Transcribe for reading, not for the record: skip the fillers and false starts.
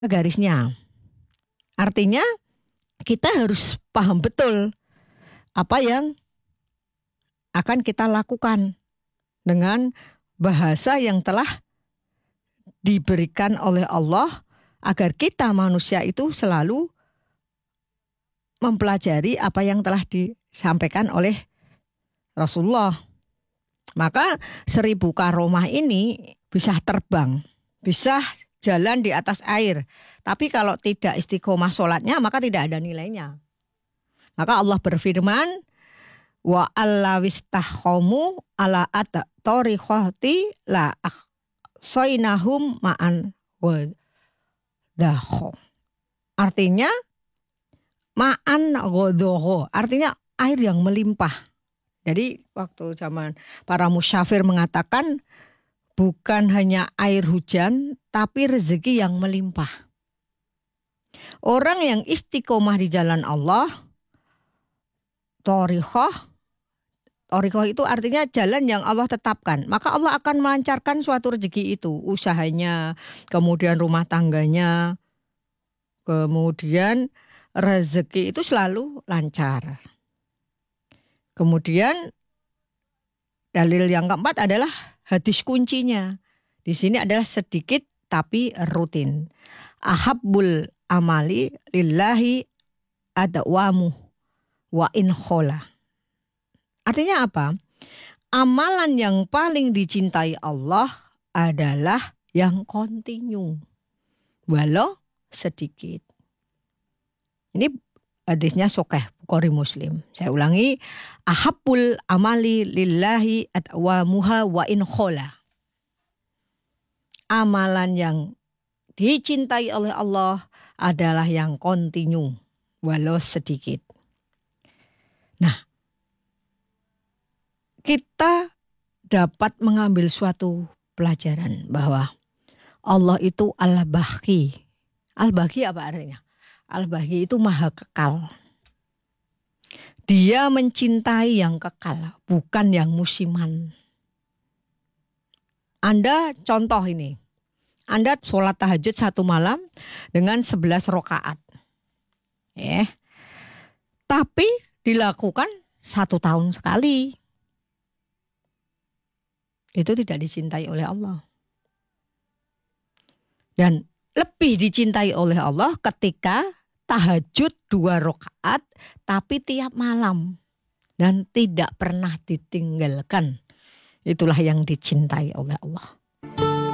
garisnya. Artinya kita harus paham betul apa yang akan kita lakukan dengan bahasa yang telah diberikan oleh Allah agar kita manusia itu selalu mempelajari apa yang telah disampaikan oleh Rasulullah. Maka 1000 karomah ini bisa terbang, bisa jalan di atas air. Tapi kalau tidak istiqomah sholatnya, maka tidak ada nilainya. Maka Allah berfirman, wa allawistahhomu ala at-tariqati la soinahum ma'an wadaho. Artinya ma'an wadaho, artinya air yang melimpah. Jadi waktu zaman para musyafir mengatakan bukan hanya air hujan tapi rezeki yang melimpah. Orang yang istiqomah di jalan Allah, Thoriqoh itu artinya jalan yang Allah tetapkan. Maka Allah akan melancarkan suatu rezeki itu. Usahanya, kemudian rumah tangganya, kemudian rezeki itu selalu lancar. Kemudian dalil yang keempat adalah hadis kuncinya. Di sini adalah sedikit tapi rutin. Ahabbul amali lillahi adwamu wa in khola. Artinya apa? Amalan yang paling dicintai Allah adalah yang kontinu, walau sedikit. Ini hadisnya sahih Bukhari Muslim. Saya ulangi, ahabbul amali lillahi adwamuha wa in khola. Amalan yang dicintai oleh Allah adalah yang kontinu, walau sedikit. Nah, kita dapat mengambil suatu pelajaran bahwa Allah itu Al-Baqi. Al-Baqi apa artinya? Al-Baqi itu maha kekal. Dia mencintai yang kekal, bukan yang musiman. Anda contoh ini. Anda sholat tahajud 1 malam dengan 11 rakaat. Tapi dilakukan 1 tahun sekali. Itu tidak dicintai oleh Allah. Dan lebih dicintai oleh Allah ketika tahajud 2 rakaat tapi tiap malam dan tidak pernah ditinggalkan. Itulah yang dicintai oleh Allah.